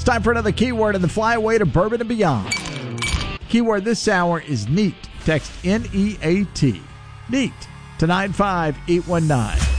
It's time for another keyword in the Flyaway to Bourbon and Beyond. Keyword this hour is NEAT. Text NEAT. NEAT to 95819.